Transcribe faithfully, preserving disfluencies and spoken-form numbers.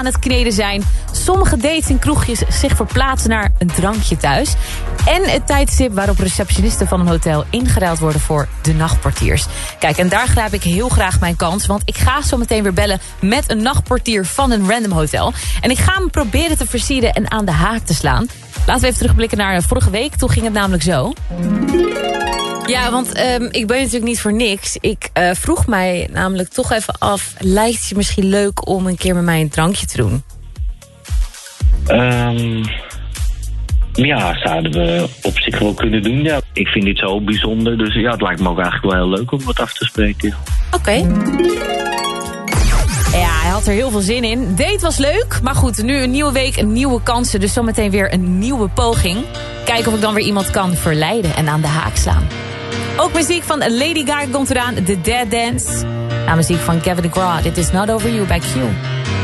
aan het kneden zijn. Sommige dates en kroegjes zich verplaatsen naar een drankje thuis. En het tijdstip waarop receptionisten van een hotel ingeruild worden voor de nachtportiers. Kijk, en daar grijp ik heel graag mijn kans. Want ik ga zo meteen weer bellen met een nachtportier van een random hotel. En ik ga hem proberen te versieren en aan de haak te slaan. Laten we even terugblikken naar vorige week. Toen ging het namelijk zo. Ja, want um, ik ben natuurlijk niet voor niks. Ik uh, vroeg mij namelijk toch even af... lijkt het je misschien leuk om een keer met mij een drankje te doen? Um, ja, zouden we op zich wel kunnen doen, ja. Ik vind dit zo bijzonder, dus ja, het lijkt me ook eigenlijk wel heel leuk om wat af te spreken. Oké. Okay. Ja, hij had er heel veel zin in. Date was leuk, maar goed, nu een nieuwe week, een nieuwe kansen. Dus zometeen weer een nieuwe poging. Kijken of ik dan weer iemand kan verleiden en aan de haak slaan. Ook muziek van Lady Gaga komt eraan, The Dead Dance. Na muziek van Kevin DeGraw, It Is Not Over You bij Q.